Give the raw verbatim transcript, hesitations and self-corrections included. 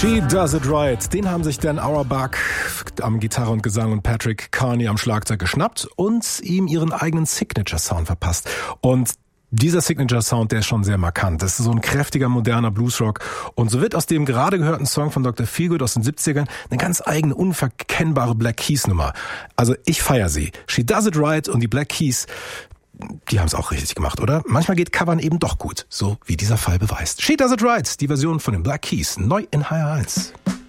She Does It Right. Den haben sich Dan Auerbach am Gitarre und Gesang und Patrick Carney am Schlagzeug geschnappt und ihm ihren eigenen Signature-Sound verpasst. Und dieser Signature-Sound, der ist schon sehr markant. Das ist so ein kräftiger, moderner Bluesrock. Und so wird aus dem gerade gehörten Song von Doktor Feelgood aus den siebzigern eine ganz eigene, unverkennbare Black Keys-Nummer. Also ich feiere sie. She Does It Right und die Black Keys, die haben es auch richtig gemacht, oder? Manchmal geht Covern eben doch gut, so wie dieser Fall beweist. She Does It Right, die Version von den Black Keys, neu in H R eins.